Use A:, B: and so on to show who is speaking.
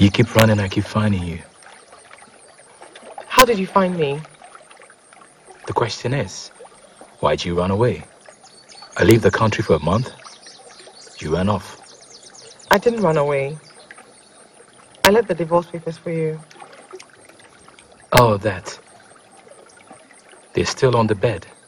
A: You keep running, I keep finding you.
B: How did you find me?
A: The question is, why'd you run away? I leave the country for a month. You ran off.
B: I didn't run away. I left the divorce papers for you.
A: Oh, that. They're still on the bed.